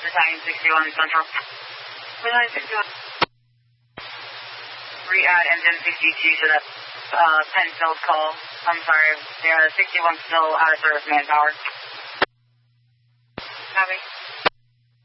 Battalion 61 Central. Battalion 61. Re-add engine 62 to that 10 field call. I'm sorry, yeah, 61 still out of service manpower. Copy.